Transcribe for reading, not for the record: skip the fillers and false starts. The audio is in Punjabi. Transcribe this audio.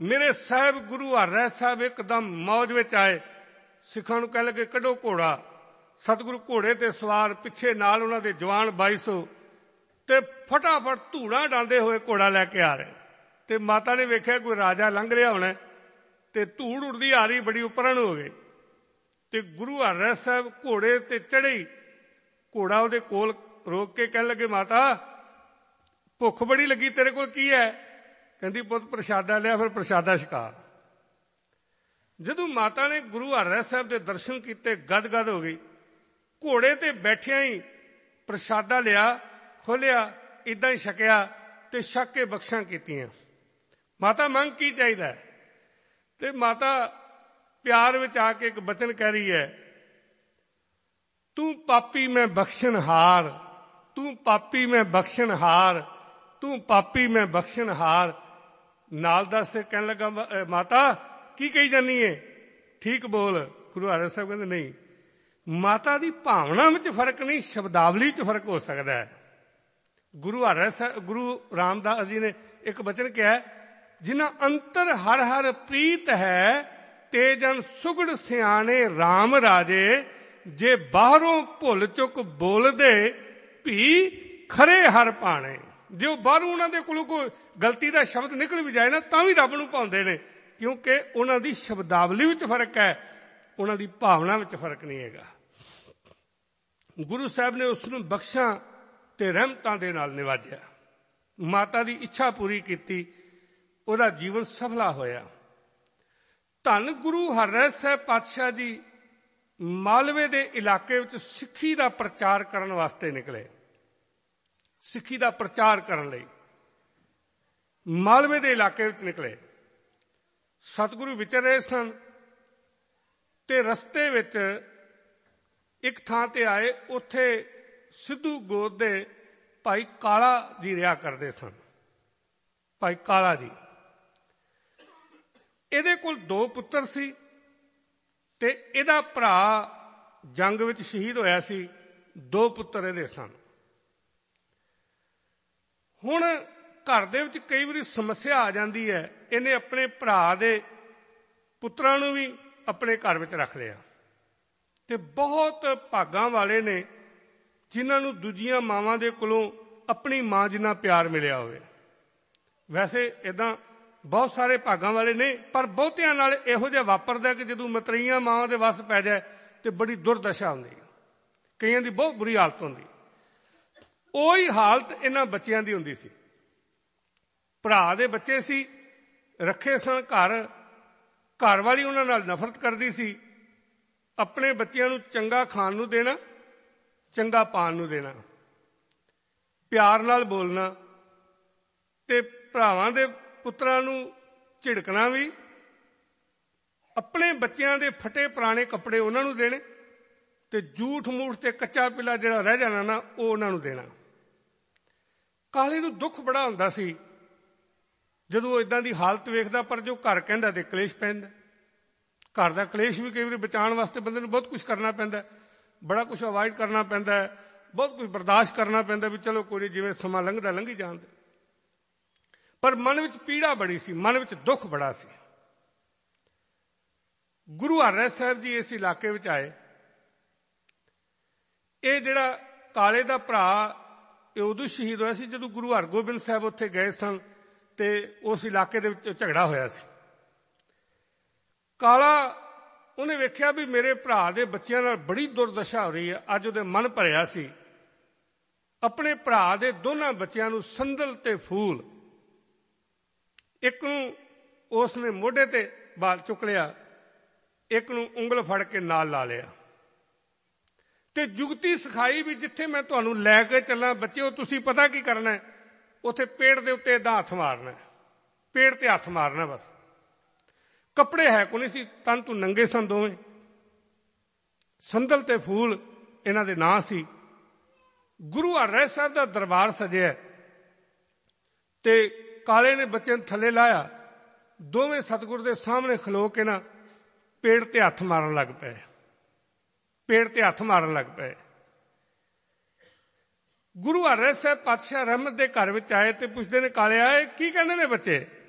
ਮੇਰੇ ਸਾਹਿਬ ਗੁਰੂ ਹਰਿਰਾਏ ਸਾਹਿਬ ਇੱਕਦਮ ਮੌਜ ਵਿੱਚ ਆਏ। ਸਿੱਖਾਂ ਨੂੰ ਕਹਿਣ ਲੱਗੇ ਕੱਢੋ ਘੋੜਾ। ਸਤਿਗੁਰੂ ਘੋੜੇ ਤੇ ਸਵਾਰ, ਪਿੱਛੇ ਨਾਲ ਉਹਨਾਂ ਦੇ ਜਵਾਨ 2200 ਤੇ ਫਟਾਫਟ ਧੂੜਾਂ ਡਾਂਦੇ ਹੋਏ ਘੋੜਾ ਲੈ ਕੇ ਆ ਰਹੇ। ਤੇ ਮਾਤਾ ਨੇ ਵੇਖਿਆ ਕੋਈ ਰਾਜਾ ਲੰਘ ਰਿਹਾ ਹੋਣਾ ਤੇ ਧੂੜ ਉੱਡਦੀ ਆ ਰਹੀ, ਬੜੀ ਉੱਪਰਨ ਹੋ ਗਈ। ਤੇ ਗੁਰੂ ਹਰਿਰਾਏ ਸਾਹਿਬ ਘੋੜੇ ਤੇ ਚੜ੍ਹੇ। ਘੋੜਾ ਉਹਦੇ ਕੋਲ ਰੋਕ ਕੇ ਕਹਿਣ ਲੱਗੇ ਮਾਤਾ ਭੁੱਖ ਬੜੀ ਲੱਗੀ, ਤੇਰੇ ਕੋਲ ਕੀ ਹੈ? ਕਹਿੰਦੀ ਪੁੱਤ ਪ੍ਰਸ਼ਾਦਾ ਲਿਆ, ਫਿਰ ਪ੍ਰਸ਼ਾਦਾ ਛਕਾ। ਜਦੋਂ ਮਾਤਾ ਨੇ ਗੁਰੂ ਹਰਿਰਾਏ ਸਾਹਿਬ ਦੇ ਦਰਸ਼ਨ ਕੀਤੇ ਗਦ-ਗਦ ਹੋ ਗਈ। ਘੋੜੇ ਤੇ ਬੈਠਿਆਂ ਹੀ ਪ੍ਰਸ਼ਾਦਾ ਲਿਆ, ਖੋਲਿਆ, ਇੱਦਾਂ ਹੀ ਛਕਿਆ ਤੇ ਛਕ ਕੇ ਬਖਸ਼ਾਂ ਕੀਤੀਆਂ। ਮਾਤਾ ਮੰਗ ਕੀ ਚਾਹੀਦਾ ਹੈ? ਤੇ ਮਾਤਾ ਪਿਆਰ ਵਿੱਚ ਆ ਕੇ ਇੱਕ ਬਚਨ ਕਹਿ ਰਹੀ ਹੈ, ਤੂੰ ਪਾਪੀ ਮੈਂ ਬਖਸ਼ਣਹਾਰ, ਤੂੰ ਪਾਪੀ ਮੈਂ ਬਖਸ਼ਣਹਾਰ, ਤੂੰ ਪਾਪੀ ਮੈਂ ਬਖਸ਼ਣਹਾਰ। ਨਾਲ ਦੱਸ ਕਹਿਣ ਲੱਗਾ ਮਾਤਾ ਕੀ ਕਹੀ ਜਾਨੀ ਏ, ਠੀਕ ਬੋਲ। ਗੁਰੂ ਹਰਿਰਾਏ ਸਾਹਿਬ ਕਹਿੰਦੇ ਨਹੀਂ, ਮਾਤਾ ਦੀ ਭਾਵਨਾ ਵਿੱਚ ਫਰਕ ਨਹੀਂ, ਸ਼ਬਦਾਵਲੀ 'ਚ ਫਰਕ ਹੋ ਸਕਦਾ ਹੈ। ਗੁਰੂ ਹਰਿਰਾਏ ਸਾਹਿਬ, ਗੁਰੂ ਰਾਮਦਾਸ ਜੀ ਨੇ ਇੱਕ ਬਚਨ ਕਿਹਾ, ਜਿਨ੍ਹਾਂ ਅੰਤਰ ਹਰ ਹਰ ਪ੍ਰੀਤ ਹੈ ਤੇ ਜਨ ਸੁਗੜ ਸਿਆਣੇ ਰਾਮ ਰਾਜੇ, ਜੇ ਬਾਹਰੋਂ ਭੁੱਲ ਚੁੱਕ ਬੋਲਦੇ ਭੀ ਖਰੇ ਹਰ ਭਾਣੇ। ਜੇ ਉਹ ਬਾਹਰੋਂ ਉਹਨਾਂ ਦੇ ਕੋਲੋਂ ਕੋਈ ਗਲਤੀ ਦਾ ਸ਼ਬਦ ਨਿਕਲ ਵੀ ਜਾਏ ਨਾ ਤਾਂ ਵੀ ਰੱਬ ਨੂੰ ਭਾਉਂਦੇ ਨੇ, ਕਿਉਂਕਿ ਉਹਨਾਂ ਦੀ ਸ਼ਬਦਾਵਲੀ ਵਿੱਚ ਫਰਕ ਹੈ, ਉਹਨਾਂ ਦੀ ਭਾਵਨਾ ਵਿੱਚ ਫਰਕ ਨਹੀਂ ਹੈਗਾ। ਗੁਰੂ ਸਾਹਿਬ ਨੇ ਉਸ ਨੂੰ ਬਖਸ਼ਾਂ ਤੇ ਰਹਿਮਤਾਂ ਦੇ ਨਾਲ ਨਿਵਾਜਿਆ। ਮਾਤਾ ਦੀ ਇੱਛਾ ਪੂਰੀ ਕੀਤੀ, ਉਹਦਾ ਜੀਵਨ ਸਫਲਾ ਹੋਇਆ। ਧੰਨ ਗੁਰੂ ਹਰਿਰਾਏ ਸਾਹਿਬ ਪਾਤਸ਼ਾਹ ਜੀ ਮਾਲਵੇ ਦੇ ਇਲਾਕੇ ਵਿੱਚ ਸਿੱਖੀ ਦਾ ਪ੍ਰਚਾਰ ਕਰਨ ਵਾਸਤੇ ਨਿਕਲੇ। ਸਿੱਖੀ ਦਾ ਪ੍ਰਚਾਰ ਕਰਨ ਲਈ ਮਾਲਵੇ ਦੇ ਇਲਾਕੇ ਵਿੱਚ ਨਿਕਲੇ। ਸਤਿਗੁਰੂ ਵਿਚਰ ਰਹੇ ਸਨ ਤੇ ਰਸਤੇ ਵਿੱਚ ਇੱਕ ਥਾਂ ਤੇ ਆਏ। ਉੱਥੇ ਸਿੱਧੂ ਗੋਤ ਦੇ ਭਾਈ ਕਾਲਾ ਜੀ ਰਿਹਾ ਕਰਦੇ ਸਨ। ਭਾਈ ਕਾਲਾ ਜੀ, ਇਹਦੇ ਕੋਲ 2 ਪੁੱਤਰ ਸੀ ਤੇ ਇਹਦਾ ਭਰਾ ਜੰਗ ਵਿੱਚ ਸ਼ਹੀਦ ਹੋਇਆ ਸੀ। 2 ਪੁੱਤਰ ਇਹਦੇ ਸਨ। ਹੁਣ ਘਰ ਦੇ ਵਿੱਚ ਕਈ ਵਾਰੀ ਸਮੱਸਿਆ ਆ ਜਾਂਦੀ ਹੈ। ਇਹਨੇ ਆਪਣੇ ਭਰਾ ਦੇ ਪੁੱਤਰਾਂ ਨੂੰ ਵੀ ਆਪਣੇ ਘਰ ਵਿੱਚ ਰੱਖ ਲਿਆ। ਤੇ ਬਹੁਤ ਭਾਗਾਂ ਵਾਲੇ ਨੇ ਜਿਨ੍ਹਾਂ ਨੂੰ ਦੂਜੀਆਂ ਮਾਵਾਂ ਦੇ ਕੋਲੋਂ ਆਪਣੀ ਮਾਂ ਜਿੰਨਾ ਪਿਆਰ ਮਿਲਿਆ ਹੋਵੇ। ਵੈਸੇ ਇੱਦਾਂ ਬਹੁਤ ਸਾਰੇ ਭਾਗਾਂ ਵਾਲੇ ਨੇ, ਪਰ ਬਹੁਤਿਆਂ ਨਾਲ ਇਹੋ ਜਿਹਾ ਵਾਪਰਦਾ ਕਿ ਜਦੋਂ ਮਤਰੇਈਆਂ ਮਾਵਾਂ ਦੇ ਵੱਸ ਪੈ ਜਾਏ ਤੇ ਬੜੀ ਦੁਰਦਸ਼ਾ ਹੁੰਦੀ ਹੈ। ਕਈਆਂ ਦੀ ਬਹੁਤ ਬੁਰੀ ਹਾਲਤ ਹੁੰਦੀ। ਉਹੀ ਹਾਲਤ ਇਹਨਾਂ ਬੱਚਿਆਂ ਦੀ ਹੁੰਦੀ ਸੀ। ਭਰਾ ਦੇ ਬੱਚੇ ਸੀ, ਰੱਖੇ ਸਨ ਘਰ। ਘਰ ਵਾਲੀ ਉਹਨਾਂ ਨਾਲ ਨਫ਼ਰਤ ਕਰਦੀ ਸੀ। ਆਪਣੇ ਬੱਚਿਆਂ ਨੂੰ ਚੰਗਾ ਖਾਣ ਨੂੰ ਦੇਣਾ, ਚੰਗਾ ਪਾਣ ਨੂੰ ਦੇਣਾ, ਪਿਆਰ ਨਾਲ ਬੋਲਣਾ ਤੇ ਭਰਾਵਾਂ ਦੇ ਪੁੱਤਰਾਂ ਨੂੰ ਝਿੜਕਣਾ ਵੀ। ਆਪਣੇ ਬੱਚਿਆਂ ਦੇ ਫਟੇ ਪੁਰਾਣੇ ਕੱਪੜੇ ਉਹਨਾਂ ਨੂੰ ਦੇਣੇ ਤੇ ਝੂਠ ਮੂਠ ਤੇ ਕੱਚਾ ਪਿੱਲਾ ਜਿਹੜਾ ਰਹਿ ਜਾਣਾ ਨਾ, ਉਹ ਉਹਨਾਂ ਨੂੰ ਦੇਣਾ। ਕਾਲੇ ਨੂੰ ਦੁੱਖ ਬੜਾ ਹੁੰਦਾ ਸੀ ਜਦੋਂ ਇਦਾਂ ਦੀ ਹਾਲਤ ਵੇਖਦਾ, ਪਰ ਜੋ ਘਰ ਕਹਿੰਦਾ ਤੇ ਕਲੇਸ਼ ਪੈਂਦਾ। ਘਰ ਦਾ ਕਲੇਸ਼ ਵੀ ਕਈ ਵਾਰੀ ਬਚਾਉਣ ਵਾਸਤੇ ਬੰਦੇ ਨੂੰ ਬਹੁਤ ਕੁਝ ਕਰਨਾ ਪੈਂਦਾ, ਬੜਾ ਕੁਝ ਅਵਾਇਡ ਕਰਨਾ ਪੈਂਦਾ, ਬਹੁਤ ਕੁਝ ਬਰਦਾਸ਼ਤ ਕਰਨਾ ਪੈਂਦਾ ਵੀ ਚਲੋ ਕੋਈ ਨਹੀਂ, ਜਿਵੇਂ ਸਮਾਂ ਲੰਘਦਾ ਲੰਘੀ ਜਾਂਦੇ। ਪਰ ਮਨ ਵਿੱਚ ਪੀੜਾ ਬੜੀ ਸੀ, ਮਨ ਵਿੱਚ ਦੁੱਖ ਬੜਾ ਸੀ। ਗੁਰੂ ਹਰਿਰਾਏ ਸਾਹਿਬ ਜੀ ਇਸ ਇਲਾਕੇ ਵਿੱਚ ਆਏ। ਇਹ ਜਿਹੜਾ ਕਾਲੇ ਦਾ ਭਰਾ ਇਹ ਉਦੋਂ ਸ਼ਹੀਦ ਹੋਇਆ ਸੀ ਜਦੋਂ ਗੁਰੂ ਹਰਗੋਬਿੰਦ ਸਾਹਿਬ ਉੱਥੇ ਗਏ ਸਨ ਤੇ ਉਸ ਇਲਾਕੇ ਦੇ ਵਿੱਚ ਝਗੜਾ ਹੋਇਆ ਸੀ। ਕਾਲਾ ਉਹਨੇ ਵੇਖਿਆ ਵੀ ਮੇਰੇ ਭਰਾ ਦੇ ਬੱਚਿਆਂ ਨਾਲ ਬੜੀ ਦੁਰਦਸ਼ਾ ਹੋ ਰਹੀ ਹੈ। ਅੱਜ ਉਹਦੇ ਮਨ ਭਰਿਆ ਸੀ। ਆਪਣੇ ਭਰਾ ਦੇ ਦੋਨਾਂ ਬੱਚਿਆਂ ਨੂੰ ਸੰਦਲ ਤੇ ਫੂਲ, ਇੱਕ ਨੂੰ ਉਸ ਨੇ ਮੋਢੇ ਤੇ ਬਾਲ ਚੁੱਕ ਲਿਆ, ਇੱਕ ਨੂੰ ਉਂਗਲ ਫੜ ਕੇ ਨਾਲ ਲਾ ਲਿਆ ਤੇ ਜੁਗਤੀ ਸਿਖਾਈ ਵੀ ਜਿੱਥੇ ਮੈਂ ਤੁਹਾਨੂੰ ਲੈ ਕੇ ਚੱਲਾਂ ਬੱਚਿਓ, ਤੁਸੀਂ ਪਤਾ ਕੀ ਕਰਨਾ, ਉੱਥੇ ਪੇੜ ਦੇ ਉੱਤੇ ਏਦਾਂ ਹੱਥ ਮਾਰਨਾ, ਪੇੜ ਤੇ ਹੱਥ ਮਾਰਨਾ ਬਸ। ਕੱਪੜੇ ਹੈ ਕੋਈ ਨਹੀਂ ਸੀ, ਤਨ ਤੂੰ ਨੰਗੇ ਸਨ ਦੋਵੇਂ। ਸੰਦਲ ਤੇ ਫੂਲ ਇਹਨਾਂ ਦੇ ਨਾਂ ਸੀ। ਗੁਰੂ ਹਰਿਰਾਏ ਸਾਹਿਬ ਦਾ ਦਰਬਾਰ ਸਜਿਆ ਤੇ ਕਾਲੇ ਨੇ ਬੱਚੇ ਨੂੰ ਥੱਲੇ ਲਾਇਆ। ਦੋਵੇਂ ਸਤਿਗੁਰ ਦੇ ਸਾਹਮਣੇ ਖਲੋ ਕੇ ਨਾ ਪੇੜ ਤੇ ਹੱਥ ਮਾਰਨ ਲੱਗ ਪਏ, ਪੇੜ ਤੇ ਹੱਥ ਮਾਰਨ ਲੱਗ ਪਏ। ਗੁਰੂ ਹਰਿਰਾਏ ਸਾਹਿਬ ਪਾਤਸ਼ਾਹ ਰਹਿਮਤ ਦੇ ਘਰ ਵਿੱਚ ਆਏ ਤੇ ਪੁੱਛਦੇ ਨੇ, ਕਾਲਿਆ ਇਹ ਕੀ ਕਹਿੰਦੇ ਨੇ ਬੱਚੇ?